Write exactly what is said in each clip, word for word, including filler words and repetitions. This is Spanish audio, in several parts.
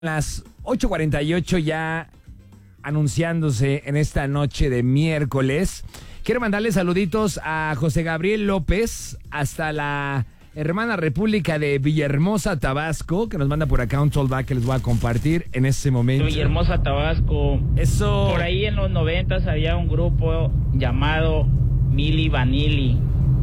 Las ocho cuarenta y ocho ya anunciándose en esta noche de miércoles. Quiero mandarle saluditos a José Gabriel López hasta la hermana República de Villahermosa, Tabasco, que nos manda por acá un tollback que les voy a compartir en este momento. Villahermosa, Tabasco. Eso. Por ahí en los noventas había un grupo llamado Milli Vanilli.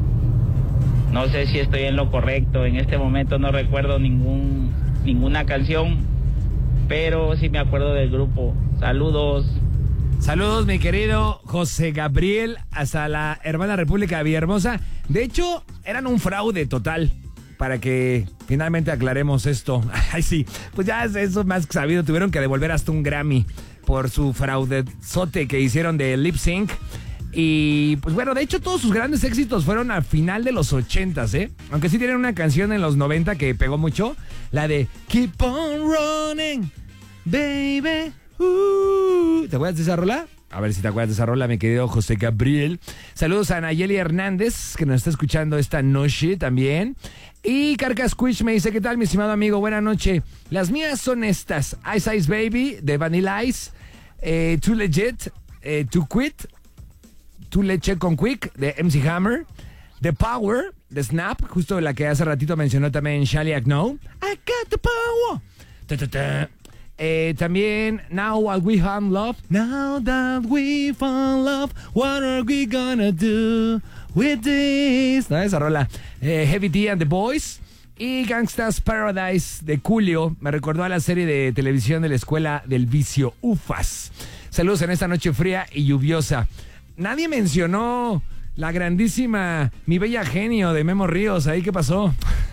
No sé si estoy en lo correcto. En este momento no recuerdo ningún ninguna canción, pero sí me acuerdo del grupo. Saludos. Saludos, mi querido José Gabriel, hasta la hermana República de Villahermosa. De hecho, eran un fraude total, para que finalmente aclaremos esto. Ay, sí, pues ya es eso más que sabido. Tuvieron que devolver hasta un Grammy por su fraudezote que hicieron de Lip Sync. Y pues bueno, de hecho todos sus grandes éxitos fueron al final de los ochentas, ¿eh? Aunque sí tienen una canción en los noventa que pegó mucho, la de Keep on Running, Baby. Uh. ¿Te acuerdas de esa rola? A ver si te acuerdas de esa rola, mi querido José Gabriel. Saludos a Nayeli Hernández, que nos está escuchando esta noche también. Y Carcas Squish me dice, ¿qué tal, mi estimado amigo? Buena noche. Las mías son estas: Ice Ice Baby, de Vanilla Ice, eh, Too Legit, eh, Too Quit, Too Leche con Quick, de M C Hammer, The Power, de Snap, justo la que hace ratito mencionó también Shaliak No. I got the power. Ta, ta, ta. Eh, también Now That We Found Love. Now that we found love, what are we gonna do with this? ¿No? Esa rola. Eh, Heavy D and the Boys. Y Gangsta's Paradise de Julio. Me recordó a la serie de televisión de la Escuela del Vicio, Ufas. Saludos en esta noche fría y lluviosa. Nadie mencionó la grandísima Mi Bella Genio de Memo Ríos. ¿Ahí qué pasó?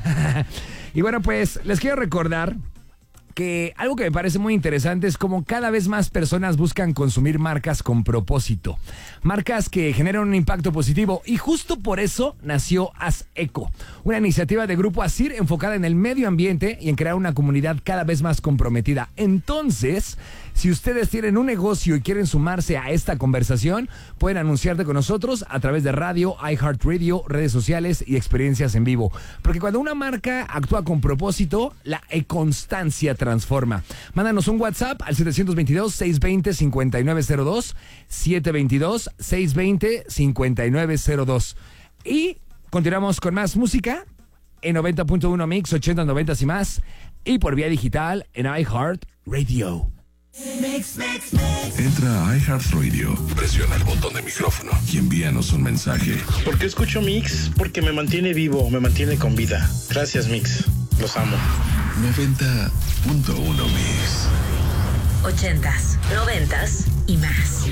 Y bueno, pues les quiero recordar que algo que me parece muy interesante es como cada vez más personas buscan consumir marcas con propósito. Marcas que generan un impacto positivo, y justo por eso nació Haz Eco, una iniciativa de Grupo Asir enfocada en el medio ambiente y en crear una comunidad cada vez más comprometida. Entonces, si ustedes tienen un negocio y quieren sumarse a esta conversación, pueden anunciarte con nosotros a través de radio, iHeartRadio, redes sociales y experiencias en vivo. Porque cuando una marca actúa con propósito, la constancia transforma. Mándanos un WhatsApp al siete dos dos, seis dos cero, cinco nueve cero dos, siete dos dos, seis dos cero, cinco nueve cero dos. Y continuamos con más música en noventa punto uno Mix, ochenta, noventa y más, y por vía digital en iHeartRadio. Mix, mix, mix. Entra a iHeartRadio, presiona el botón de micrófono y envíanos un mensaje. ¿Por qué escucho Mix? Porque me mantiene vivo, me mantiene con vida. Gracias, Mix. Los amo. noventa punto uno Mix. Ochentas, noventas y más.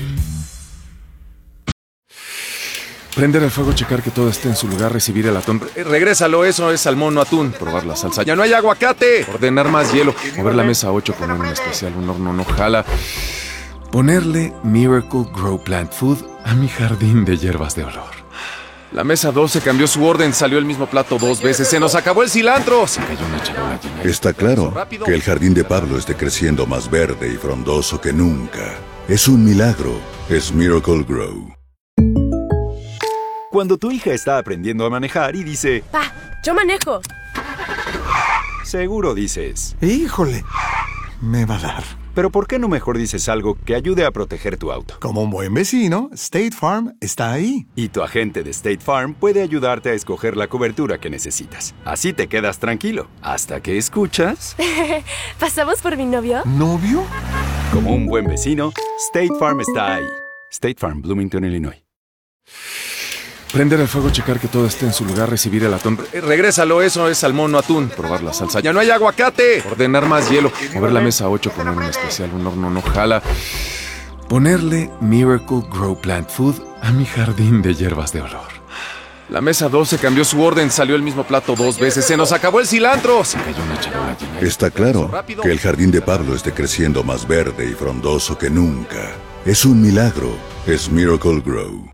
Prender el fuego, checar que todo esté en su lugar, recibir el atún. Eh, regrésalo, eso es salmón, no atún. Probar la salsa. ¡Ya no hay aguacate! Ordenar más hielo. Mover la mesa ocho, poner un especial, un horno no jala. Ponerle Miracle Grow Plant Food a mi jardín de hierbas de olor. La mesa doce cambió su orden, salió el mismo plato dos veces. ¡Se nos acabó el cilantro! Se cayó una charola llena. Está claro que el jardín de Pablo esté creciendo más verde y frondoso que nunca. Es un milagro. Es Miracle Grow. Cuando tu hija está aprendiendo a manejar y dice, ¡Pa! ¡Yo manejo! Seguro dices, ¡híjole! Me va a dar. Pero ¿por qué no mejor dices algo que ayude a proteger tu auto? Como un buen vecino, State Farm está ahí. Y tu agente de State Farm puede ayudarte a escoger la cobertura que necesitas. Así te quedas tranquilo, hasta que escuchas... ¿Pasamos por mi novio? ¿Novio? Como un buen vecino, State Farm está ahí. State Farm, Bloomington, Illinois. Prender el fuego, checar que todo esté en su lugar, recibir el atún. Eh, regrésalo, eso es salmón, no atún. Probar la salsa. ¡Ya no hay aguacate! Ordenar más hielo. Mover la mesa ocho, poner un especial, un horno no jala. Ponerle Miracle Grow Plant Food a mi jardín de hierbas de olor. La mesa doce cambió su orden, salió el mismo plato dos veces. ¡Se nos acabó el cilantro! Se cayó una charola llena. Está claro que el jardín de Pablo esté creciendo más verde y frondoso que nunca. Es un milagro. Es Miracle Grow.